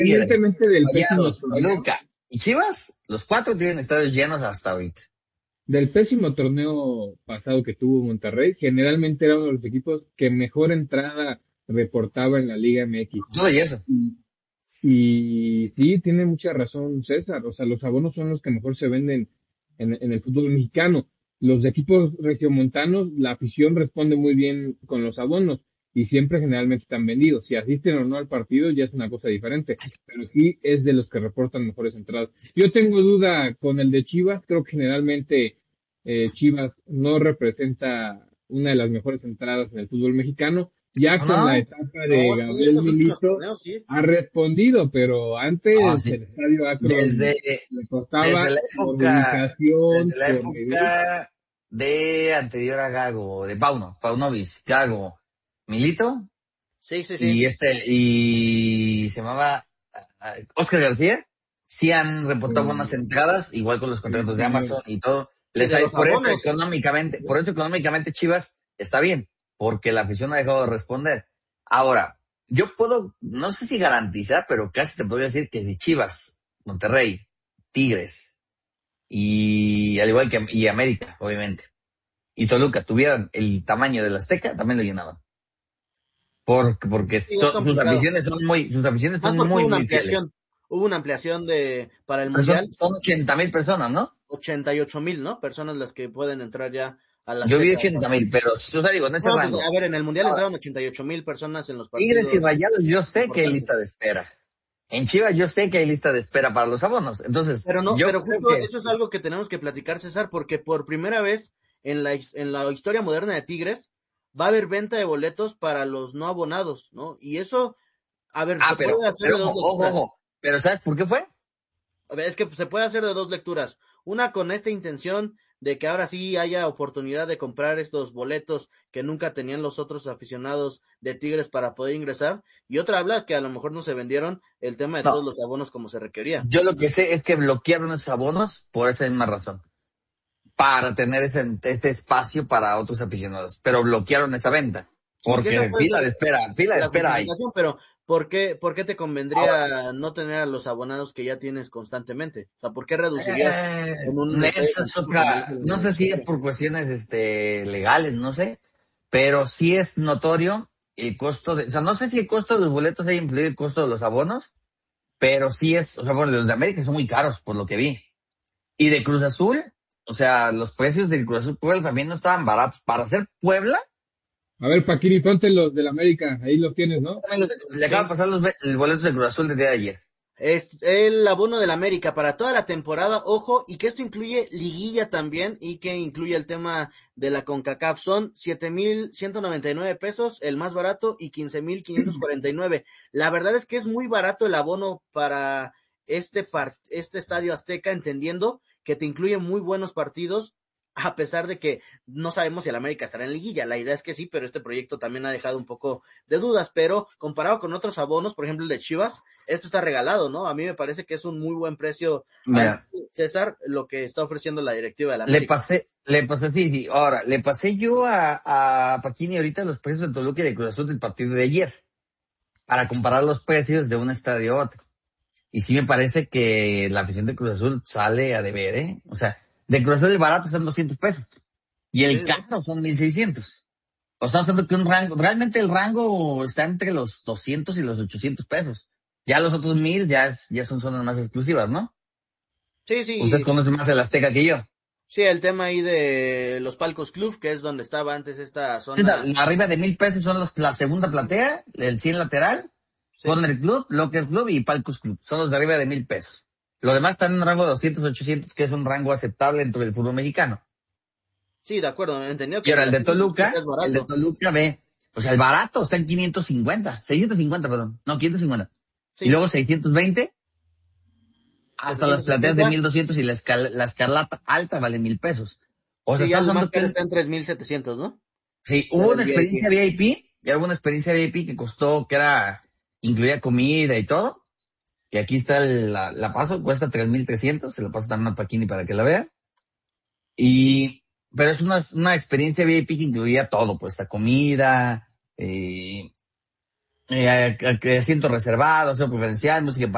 Tigres, independientemente del pésimo Rayados, torneo, Toluca y Chivas, los 4 tienen estadios llenos hasta ahorita. del pésimo torneo pasado que tuvo Monterrey, generalmente era uno de los equipos que mejor entrada reportaba en la Liga MX. Todo y eso. Y sí, tiene mucha razón César, o sea, los abonos son los que mejor se venden en el fútbol mexicano. Los equipos regiomontanos, la afición responde muy bien con los abonos y siempre generalmente están vendidos. Si asisten o no al partido ya es una cosa diferente, pero sí es de los que reportan mejores entradas. Yo tengo duda con el de Chivas, creo que generalmente Chivas no representa una de las mejores entradas en el fútbol mexicano. Ya con la ¿No? etapa de No, sí, Gabriel estos últimos Milito, torneos, sí. ha respondido, pero Ah, antes sí. el estadio Desde, Akron le desde costaba la por época, ubicación, desde la por medir. época de anterior a Gago, de Paunovic, Gago, Milito, Sí, sí, sí. y se llamaba Oscar García, sí han reportado buenas entradas, igual con los contratos de Amazon y todo. Y de los Por eso abonos. económicamente Chivas está bien, porque la afición ha dejado de responder. Ahora, yo puedo, no sé si garantizar, pero casi te podría decir que si Chivas, Monterrey, Tigres, y al igual que y América, obviamente, y Toluca tuvieran el tamaño del Azteca, también lo llenaban. Porque Sí, es sus complicado. aficiones Más son porque muy, muy fieles. hubo una ampliación para el Pero Mundial, son 80,000 personas, ¿no? 88,000, ¿no? Personas las que pueden entrar ya a la Yo vi Azteca. 80,000, pero, o sea, digo, en ese No, pues rango. a ver, en el Mundial Ahora, entraron 88,000 personas en los Tigres y partidos Rayados, yo sé que hay importantes. lista de espera. En Chivas, yo sé que hay lista de espera para los abonos. Entonces, Pero no, yo pero creo justo que, eso es algo que tenemos que platicar, César, porque por primera vez en la historia moderna de Tigres va a haber venta de boletos para los no abonados, ¿no? Y eso, a ver, se puede hacer de dos lecturas. ojo. Pero ¿sabes por qué fue? A ver, es que se puede hacer de dos lecturas. Una con esta intención de que ahora sí haya oportunidad de comprar estos boletos que nunca tenían los otros aficionados de Tigres para poder ingresar. Y otra habla que a lo mejor no se vendieron el tema de No, todos los abonos como se requería. yo lo que sé es que bloquearon esos abonos por esa misma razón. Para tener este espacio para otros aficionados. Pero bloquearon esa venta. Sí, que esa Porque puede ser fila de la espera hay. justificación, pero ¿por qué te Ahora, convendría no tener a los abonados que ya tienes constantemente? O sea, ¿por qué reducirías en un estadio esa tan es chico como es otra, el no sé si es Azteca? por cuestiones legales, no sé, pero sí es notorio el costo o sea, no sé si el costo de los boletos haya influido el costo de los abonos, pero sí es, o sea, bueno, los de América son muy caros por lo que vi. Y de Cruz Azul, o sea, los precios de Cruz Azul Puebla también no estaban baratos. Para hacer Puebla, A ver, Paquiri, ponte los del América, ahí los tienes, ¿no? le acaba de pasar los boletos de Cruz Azul del día de ayer. Es el abono del América para toda la temporada, ojo, y que esto incluye liguilla también y que incluye el tema de la CONCACAF. Son 7,199 pesos, el más barato, y 15,549. La verdad es que es muy barato el abono para este estadio Azteca, entendiendo que te incluye muy buenos partidos, a pesar de que no sabemos si el América estará en liguilla. La idea es que sí, pero este proyecto también ha dejado un poco de dudas, pero comparado con otros abonos, por ejemplo el de Chivas, esto está regalado, ¿no? A mí me parece que es un muy buen precio, Mira, César, lo que está ofreciendo la directiva de la le América. pasé, sí. Ahora, le pasé yo a Paquini ahorita los precios de Toluca y de Cruz Azul del partido de ayer, para comparar los precios de un estadio a otro. Y sí me parece que la afición de Cruz Azul sale a deber, ¿eh? O sea, de Cruz Azul el barato están 200 pesos. Y el Sí, caro son 1,600. O sea, estamos hablando que realmente el rango está entre los 200 y los 800 pesos. Ya los otros 1,000 ya son zonas más exclusivas, ¿no? sí, Ustedes sí, conocen más el Azteca que yo. sí, el tema ahí de los Palcos Club, que es donde estaba antes esta zona. Arriba de 1,000 pesos son la segunda platea, el 100 lateral, Sí, Corner Club, Locker Club y Palcos Club. Son los de arriba de 1,000 pesos. Lo demás está en un rango de 200, 800, que es un rango aceptable dentro del fútbol mexicano. sí, de acuerdo, entendido Y que ahora es el de barato. Toluca ve, o sea, el barato está en 650, perdón, no, 550. Y Sí, luego 620, hasta las plateas de 750. 1,200 y la escarlata alta vale 1,000 pesos. O sea, Sí, ya estamos el más hablando caro que, está en 3,700, ¿no? sí, Ya hubo del una experiencia VIP. VIP, y hubo una experiencia VIP que costó, incluía comida y todo. Y aquí está la paso, cuesta 3,300, se la paso también a Paquini para que la vea. Pero es una experiencia VIP que incluía todo, pues la comida, asiento reservado, asiento preferencial, música